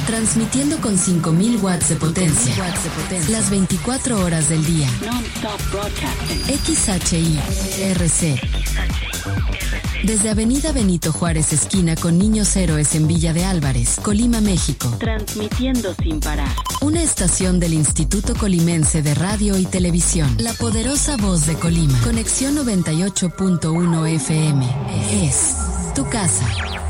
Transmitiendo con 5.000 watts de potencia. Las 24 horas del día. XHI-RC. Desde Avenida Benito Juárez, esquina con Niños Héroes en Villa de Álvarez, Colima, México. Transmitiendo sin parar. Una estación del Instituto Colimense de Radio y Televisión. La poderosa voz de Colima. Conexión 98.1 FM. Es tu casa.